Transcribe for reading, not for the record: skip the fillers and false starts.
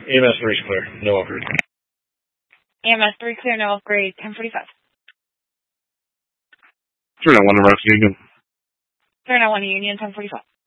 EMS 3 is clear. No upgrade. EMS 3 clear, no upgrade, 1045. 391 to Route Union. 391 Union, 1045.